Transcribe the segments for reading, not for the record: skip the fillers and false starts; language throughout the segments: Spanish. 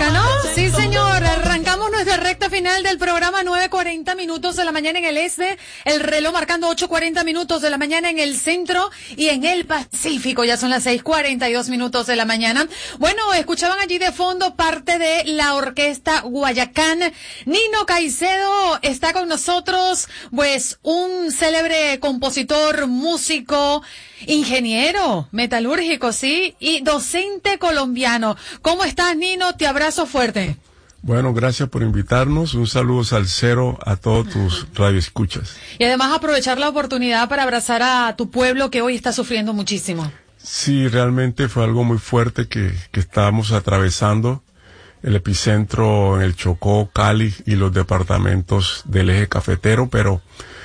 música, ¿no? Sí, señor. Arrancamos nuestra recta final del programa, 9:40 minutos de la mañana en el este, el reloj marcando 8:40 minutos de la mañana en el centro y en el Pacífico. Ya son las 6:42 minutos de la mañana. Bueno, escuchaban allí de fondo parte de la orquesta Guayacán. Nino Caicedo está con nosotros, pues un célebre compositor, músico, ingeniero, metalúrgico, sí, y docente colombiano. ¿Cómo estás, Nino? Te abrazo fuerte. Bueno, gracias por invitarnos. Un saludo salsero a todos tus radioescuchas. Y además aprovechar la oportunidad para abrazar a tu pueblo que hoy está sufriendo muchísimo. Sí, realmente fue algo muy fuerte que estábamos atravesando. El epicentro en el Chocó, Cali y los departamentos del eje cafetero, pero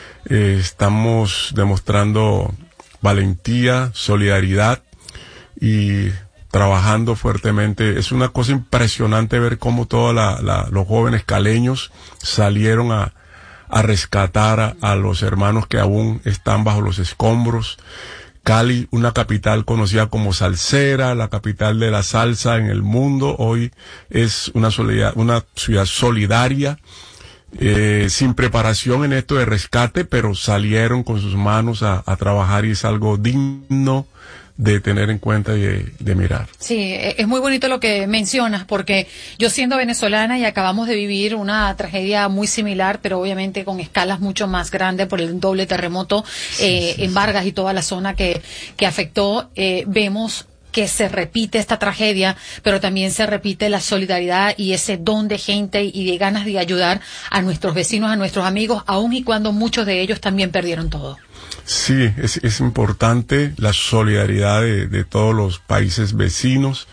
estamos demostrando valentía, solidaridad y trabajando fuertemente. Es una cosa impresionante ver cómo todos los jóvenes caleños salieron a rescatar a los hermanos que aún están bajo los escombros. Cali, una capital conocida como salsera, la capital de la salsa en el mundo, hoy es una ciudad solidaria, sin preparación en esto de rescate, pero salieron con sus manos a trabajar y es algo digno de tener en cuenta y de mirar. Sí, es muy bonito lo que mencionas, porque yo siendo venezolana y acabamos de vivir una tragedia muy similar, pero obviamente con escalas mucho más grandes por el doble terremoto en Vargas y toda la zona que afectó, vemos que se repite esta tragedia, pero también se repite la solidaridad y ese don de gente y de ganas de ayudar a nuestros vecinos, a nuestros amigos, aun y cuando muchos de ellos también perdieron todo. Sí, es importante la solidaridad de todos los países vecinos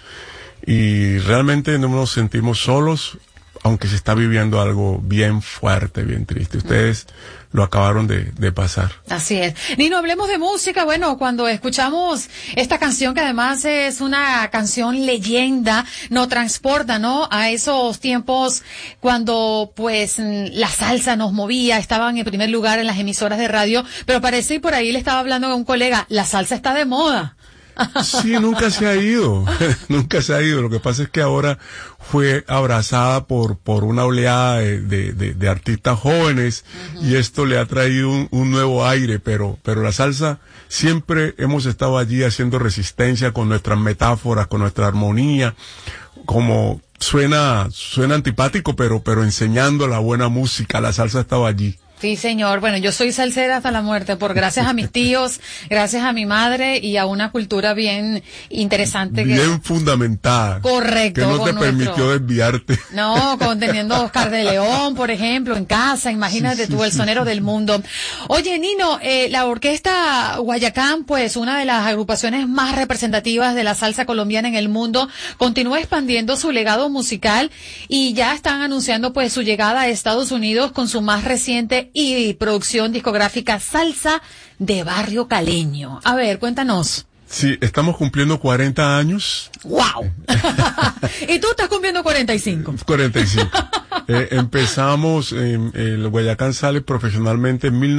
y realmente no nos sentimos solos, aunque se está viviendo algo bien fuerte, bien triste. Ustedes lo acabaron de pasar. Así es. Nino, hablemos de música. Bueno, cuando escuchamos esta canción, que además es una canción leyenda, nos transporta, ¿no?, a esos tiempos cuando, pues, la salsa nos movía, estaban en primer lugar en las emisoras de radio, pero parece, y por ahí le estaba hablando a un colega, la salsa está de moda. Sí, nunca se ha ido, nunca se ha ido. Lo que pasa es que ahora fue abrazada por una oleada de artistas jóvenes y esto le ha traído un nuevo aire, pero la salsa siempre hemos estado allí haciendo resistencia con nuestras metáforas, con nuestra armonía, como suena antipático, pero enseñando la buena música, la salsa estaba allí. Sí, señor. Bueno, yo soy salsera hasta la muerte, gracias a mis tíos, gracias a mi madre y a una cultura bien interesante. Bien fundamentada. Correcto. Que no te permitió desviarte. No, teniendo Oscar de León, por ejemplo, en casa, imagínate tú, el sonero del mundo. Oye, Nino, la orquesta Guayacán, pues una de las agrupaciones más representativas de la salsa colombiana en el mundo, continúa expandiendo su legado musical y ya están anunciando pues su llegada a Estados Unidos con su más reciente y producción discográfica Salsa de Barrio Caleño. A ver, cuéntanos. Sí, estamos cumpliendo 40 años. ¡Wow! ¿Y tú estás cumpliendo 45? 45. Empezamos, el Guayacán sale profesionalmente en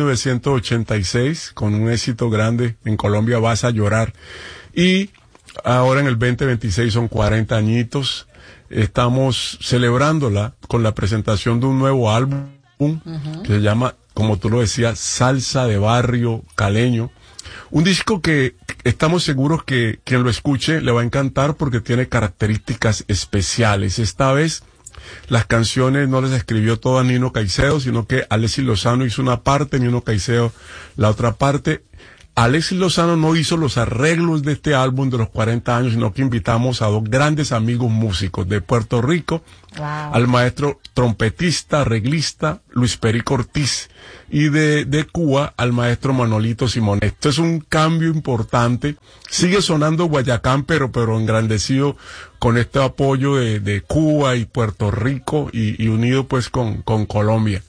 1986 con un éxito grande en Colombia, Vas a Llorar. Y ahora en el 2026 son 40 añitos. Estamos celebrándola con la presentación de un nuevo álbum que se llama, como tú lo decías, Salsa de Barrio Caleño. Un disco que estamos seguros que quien lo escuche le va a encantar porque tiene características especiales. Esta vez las canciones no las escribió todas Nino Caicedo, sino que Alexis Lozano hizo una parte, Nino Caicedo la otra parte. Alexis Lozano no hizo los arreglos de este álbum de los 40 años, sino que invitamos a dos grandes amigos músicos de Puerto Rico, al maestro trompetista, arreglista Luis Perico Ortiz, y de Cuba al maestro Manolito Simón. Esto es un cambio importante. Sigue sonando Guayacán, pero engrandecido con este apoyo de Cuba y Puerto Rico y unido pues con Colombia.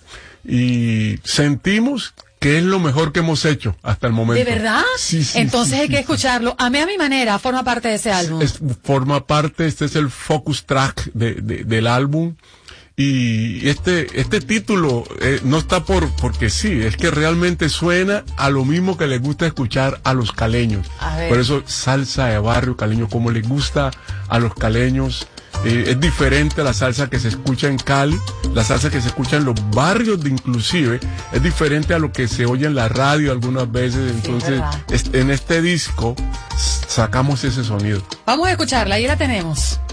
Y sentimos que es lo mejor que hemos hecho hasta el momento. ¿De verdad? Sí. Entonces hay que escucharlo. A mi manera, forma parte de ese álbum. Forma parte, este es el focus track del álbum. Y este título no está porque sí, es que realmente suena a lo mismo que les gusta escuchar a los caleños. Por eso Salsa de Barrio Caleño, como les gusta a los caleños Es diferente a la salsa que se escucha en Cali, la salsa que se escucha en los barrios inclusive, es diferente a lo que se oye en la radio algunas veces. Entonces, en este disco sacamos ese sonido. Vamos a escucharla, ahí la tenemos.